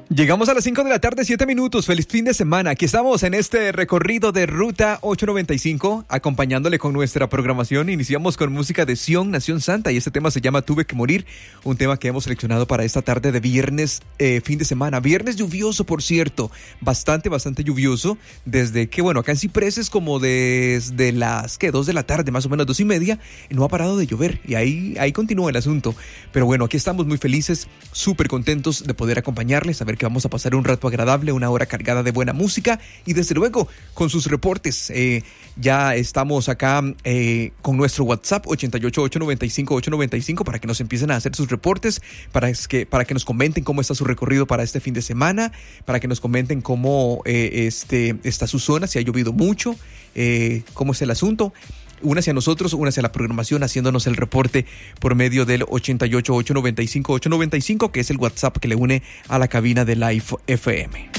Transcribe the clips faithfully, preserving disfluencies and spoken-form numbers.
Llegamos a las cinco de la tarde, siete minutos. Feliz fin de semana. Aquí estamos en este recorrido de Ruta ochocientos noventa y cinco, acompañándole con nuestra programación. Iniciamos con música de Sion, Nación Santa, y este tema se llama Tuve que morir, un tema que hemos seleccionado para esta tarde de viernes, eh, fin de semana. Viernes lluvioso, por cierto, bastante, bastante lluvioso, desde que, bueno, acá en Cipreses como desde las, ¿qué? Dos de la tarde, más o menos dos y media, no ha parado de llover, y ahí, ahí continúa el asunto. Pero bueno, aquí estamos muy felices, súper contentos de poder acompañarles, a ver que vamos a pasar un rato agradable, una hora cargada de buena música y desde luego con sus reportes. Eh, ya estamos acá eh, con nuestro WhatsApp ochenta y ocho, ochocientos noventa y cinco, ochocientos noventa y cinco para que nos empiecen a hacer sus reportes, para que, para que nos comenten cómo está su recorrido para este fin de semana, para que nos comenten cómo eh, este, está su zona, si ha llovido mucho, eh, cómo es el asunto. Únase a nosotros, únase a la programación haciéndonos el reporte por medio del ochenta y ocho, ochocientos noventa y cinco, ochocientos noventa y cinco, que es el WhatsApp que le une a la cabina de Live F M.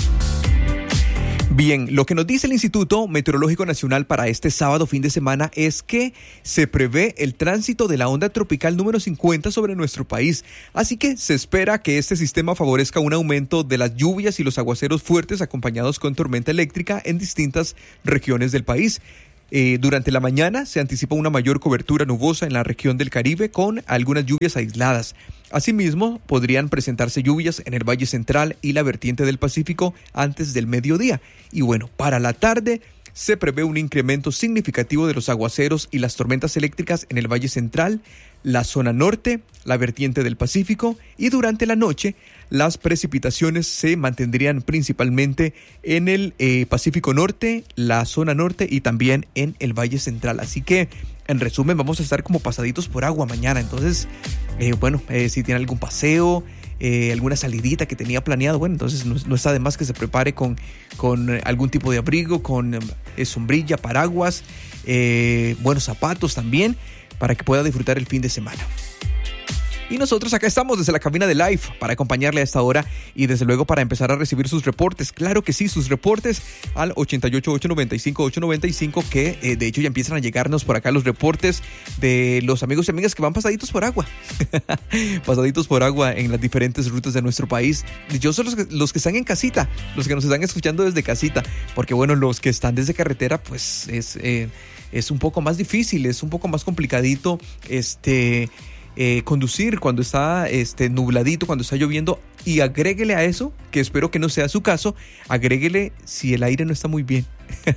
Bien, lo que nos dice el Instituto Meteorológico Nacional para este sábado fin de semana es que se prevé el tránsito de la onda tropical número cincuenta sobre nuestro país. Así que se espera que este sistema favorezca un aumento de las lluvias y los aguaceros fuertes acompañados con tormenta eléctrica en distintas regiones del país. Eh, durante la mañana se anticipa una mayor cobertura nubosa en la región del Caribe con algunas lluvias aisladas. Asimismo, podrían presentarse lluvias en el Valle Central y la vertiente del Pacífico antes del mediodía. Y bueno, para la tarde se prevé un incremento significativo de los aguaceros y las tormentas eléctricas en el Valle Central, la zona norte, la vertiente del Pacífico, y durante la noche las precipitaciones se mantendrían principalmente en el eh, Pacífico Norte, la zona norte y también en el Valle Central. Así que, en resumen, vamos a estar como pasaditos por agua mañana. Entonces, eh, bueno, eh, si tiene algún paseo, eh, alguna salidita que tenía planeado, bueno, entonces no, no está de más que se prepare con, con algún tipo de abrigo, con eh, sombrilla, paraguas, eh, buenos zapatos también, para que pueda disfrutar el fin de semana. Y nosotros acá estamos desde la cabina de Live para acompañarle a esta hora y desde luego para empezar a recibir sus reportes. Claro que sí, sus reportes al ochenta y ocho, ochocientos noventa y cinco, ochocientos noventa y cinco, que eh, de hecho ya empiezan a llegarnos por acá los reportes de los amigos y amigas que van pasaditos por agua. Pasaditos por agua en las diferentes rutas de nuestro país. Yo soy los que, los que están en casita, los que nos están escuchando desde casita, porque bueno, los que están desde carretera pues es, eh, es un poco más difícil, es un poco más complicadito este... Eh, conducir cuando está este, nubladito, cuando está lloviendo, y agréguele a eso, que espero que no sea su caso, agréguele si el aire no está muy bien,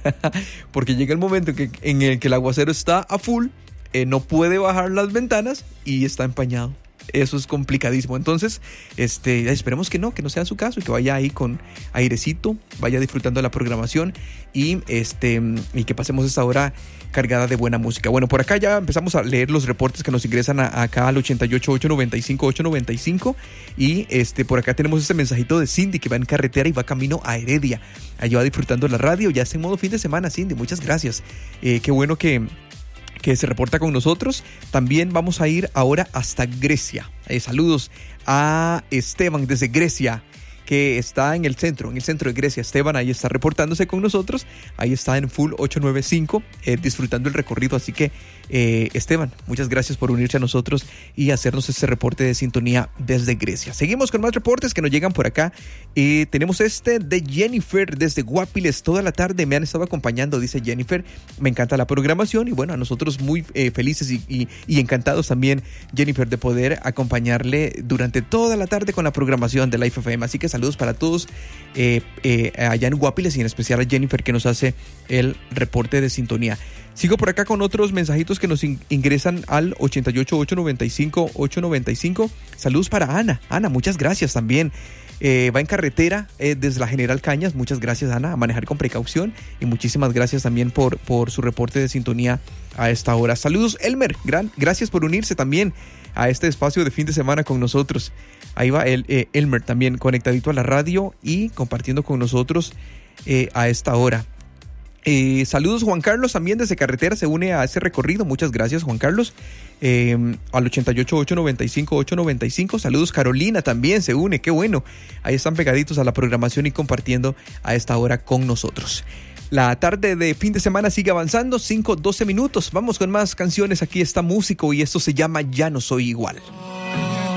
porque llega el momento en, que, en el que el aguacero está a full, eh, no puede bajar las ventanas y está empañado. Eso es complicadísimo. Entonces, este, esperemos que no, que no sea su caso y que vaya ahí con airecito, vaya disfrutando de la programación y, este, y que pasemos esta hora cargada de buena música. Bueno, por acá ya empezamos a leer los reportes que nos ingresan a, a acá al ochenta y ocho, ochocientos noventa y cinco, ochocientos noventa y cinco, y este, por acá tenemos este mensajito de Cindy que va en carretera y va camino a Heredia. Allí va disfrutando la radio, ya está en modo fin de semana. Cindy, muchas gracias. Eh, qué bueno que que se reporta con nosotros. También vamos a ir ahora hasta Grecia. Eh, saludos a Esteban desde Grecia, que está en el centro, en el centro de Grecia. Esteban ahí está reportándose con nosotros. Ahí está en Full ochocientos noventa y cinco, eh, disfrutando el recorrido. Así que, eh, Esteban, muchas gracias por unirse a nosotros y hacernos este reporte de sintonía desde Grecia. Seguimos con más reportes que nos llegan por acá. Eh, tenemos este de Jennifer desde Guapiles. Toda la tarde me han estado acompañando, dice Jennifer. Me encanta la programación y bueno, a nosotros muy eh, felices y, y, y encantados también, Jennifer, de poder acompañarle durante toda la tarde con la programación de Live F M. Así que saludos para todos eh, eh, allá en Guapiles y en especial a Jennifer que nos hace el reporte de sintonía. Sigo por acá con otros mensajitos que nos in- ingresan al ochenta y ocho, ochocientos noventa y cinco, ochocientos noventa y cinco. Saludos para Ana. Ana, muchas gracias también. Eh, va en carretera eh, desde la General Cañas. Muchas gracias, Ana, a manejar con precaución y muchísimas gracias también por, por su reporte de sintonía a esta hora. Saludos, Elmer. Gran, gracias por unirse también a este espacio de fin de semana con nosotros. Ahí va el, eh, Elmer también conectadito a la radio y compartiendo con nosotros eh, a esta hora. Eh, saludos, Juan Carlos también desde carretera se une a ese recorrido. Muchas gracias, Juan Carlos. Eh, al ochenta y ocho, ochocientos noventa y cinco, ochocientos noventa y cinco. Saludos, Carolina también se une. Qué bueno. Ahí están pegaditos a la programación y compartiendo a esta hora con nosotros. La tarde de fin de semana sigue avanzando. cinco, doce minutos. Vamos con más canciones. Aquí está Músico y esto se llama Ya no soy igual.